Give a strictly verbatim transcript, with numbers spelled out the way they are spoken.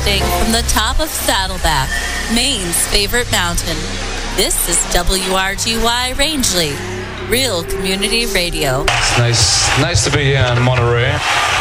Broadcasting from the top of Saddleback, Maine's favorite mountain. This is W R G Y Rangeley, Real Community Radio. It's nice, nice to be here in Monterey.